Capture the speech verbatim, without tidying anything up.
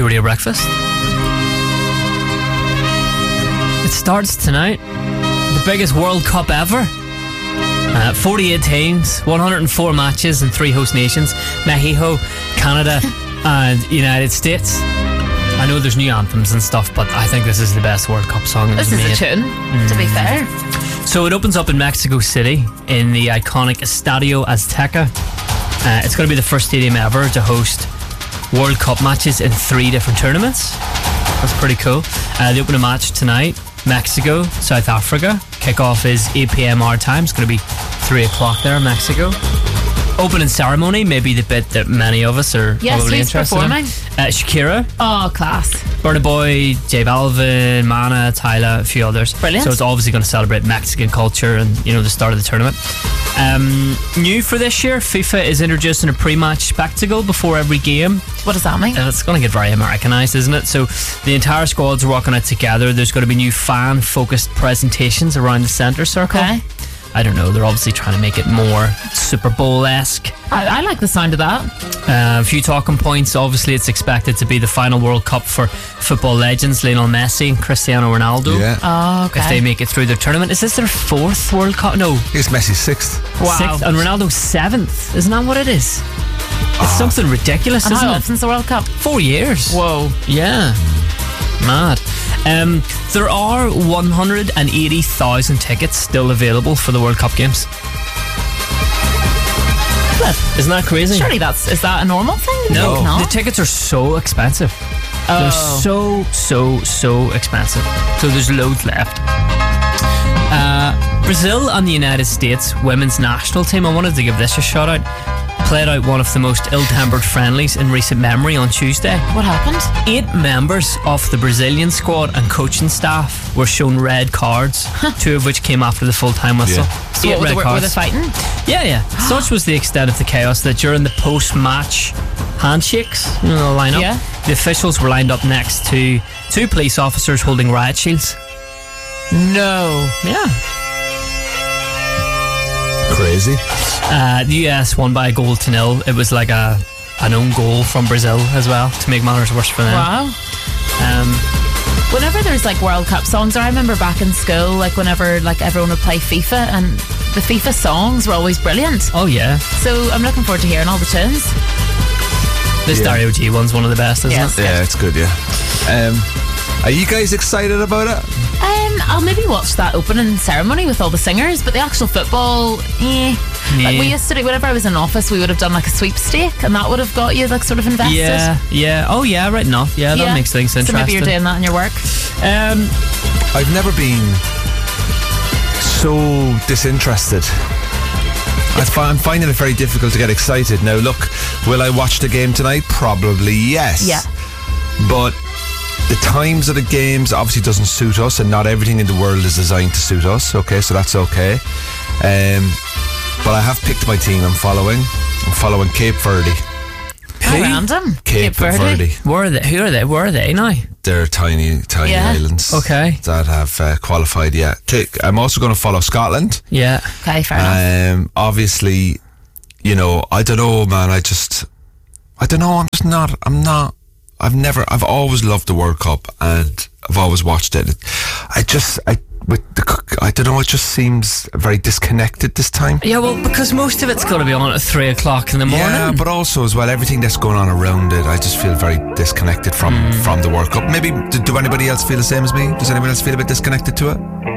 Go Radio Breakfast. It starts tonight. The biggest World Cup ever. Uh, forty-eight teams, one hundred four matches in three host nations: Mexico, Canada, and United States. I know there's new anthems and stuff, but I think this is the best World Cup song that This was is made. a tune, Mm. to be fair. So it opens up in Mexico City in the iconic Estadio Azteca. Uh, it's going to be the first stadium ever to host World Cup matches in three different tournaments. That's pretty cool. Uh, they open a match tonight. Mexico, South Africa. Kickoff is eight p.m. our time. It's going to be three o'clock there in Mexico. Opening ceremony, maybe the bit that many of us are Yes, probably who's interested performing? in. Uh, Shakira, Oh, class. Burna Boy, J Balvin, Mana, Tyla, a few others. Brilliant. So it's obviously going to celebrate Mexican culture and, you know, the start of the tournament. Um, new for this year, FIFA is introducing a pre-match spectacle before every game. What does that mean? And it's going to get very Americanized, isn't it? So the entire squad's working it together. There's going to be new fan-focused presentations around the centre circle. Okay. I don't know, they're obviously trying to make it more Super Bowl-esque. I, I like the sound of that. Uh, a few talking points. Obviously, it's expected to be the final World Cup for football legends Lionel Messi and Cristiano Ronaldo. Yeah. Oh, okay. If they make it through their tournament. Is this their fourth World Cup? No, It's Messi's sixth. Wow. sixth. And Ronaldo's seventh. Isn't that what it is? It's something ridiculous, And isn't how it? often's the World Cup? Four years. Whoa. Yeah. Mad. Um, there are one hundred eighty thousand tickets still available for the World Cup games. Isn't that crazy? Surely that's, is that a normal thing? No, no. the tickets are so expensive. Oh. They're so, so, so expensive. So there's loads left. Uh, Brazil and the United States women's national team, I wanted to give this a shout out, played out one of the most ill-tempered friendlies in recent memory on Tuesday. What happened? Eight members of the Brazilian squad and coaching staff were shown red cards, two of which came after the full-time whistle. Yeah. So Eight what, were, red they, were cards. they fighting? Yeah, yeah. Such was the extent of the chaos that during the post-match handshakes, you know, the lineup, Yeah. the officials were lined up next to two police officers holding riot shields. No. Yeah. Crazy. Uh, the U S won by a goal to nil. It was like a an own goal from Brazil as well, to make matters worse for them. Wow. Um, Whenever there's like World Cup songs, I remember back in school, like whenever like everyone would play FIFA, and the FIFA songs were always brilliant. oh yeah. So I'm looking forward to hearing all the tunes. This Yeah. Dario G one's one of the best, isn't Yes. it? Yeah, it's good, yeah. Um, are you guys excited about it? Um, I'll maybe watch that opening ceremony with all the singers, but the actual football, eh. Like Yeah. we used to do, whenever I was in office, we would have done like a sweepstake, and that would have got you like sort of invested. Yeah, yeah. Oh yeah, right enough. Yeah, that Yeah. makes things So interesting. maybe you're doing that in your work. Um, I've never been so disinterested. I fi- I'm finding it very difficult to get excited. Now, look, will I watch the game tonight? Probably yes. Yeah. But the times of the games obviously doesn't suit us, and not everything in the world is designed to suit us. Okay, so that's okay. Um, but I have picked my team. I'm following. I'm following Cape Verde. How random. Cape, Verde. where are they? Who are they? Where are they now? They're tiny, tiny Yeah. islands. Okay. That have uh, qualified yet. Take, I'm also going to follow Scotland. Yeah. Okay, fair enough. Um, obviously, you know, I don't know, man. I just, I don't know. I'm just not. I'm not. I've never. I've always loved the World Cup, and I've always watched it. I just, I with the, I don't know. It just seems very disconnected this time. Yeah, well, because most of it's got to be on at three o'clock in the morning. Yeah, but also as well, everything that's going on around it, I just feel very disconnected from Mm. from the World Cup. Maybe do, do anybody else feel the same as me? Does anybody else feel a bit disconnected to it?